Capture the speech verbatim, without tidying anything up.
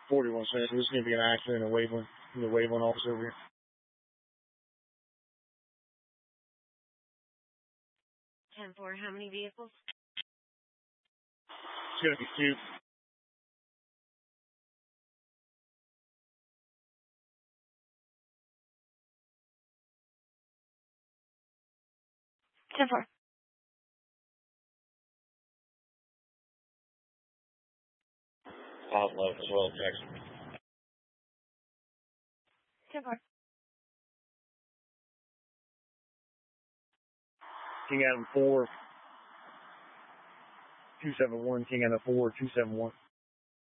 forty-one cents. There's going to be an accident in Waveland, in the Waveland office over here. ten four, how many vehicles? It's going to be two. ten four. Five eleven as well, Jackson. ten four. King Adam four, two seven one, King Adam four, two seven one.